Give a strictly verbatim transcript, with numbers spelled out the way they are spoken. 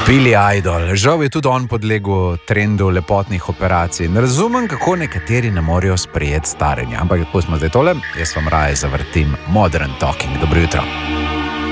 Billy Idol. Žal je tudi on podlegel trendu lepotnih operacij. Ne razumem, kako nekateri ne morejo sprejeti starenja. Ampak pustimo zdaj tole, jaz vam raje zavrtim Modern Talking. Dobro jutro.